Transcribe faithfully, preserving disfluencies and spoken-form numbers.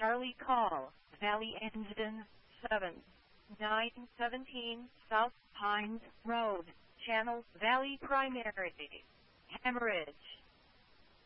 Charlie call, Valley Engine, seven nine one seven South Pines Road, Channel Valley Primary, Hemorrhage.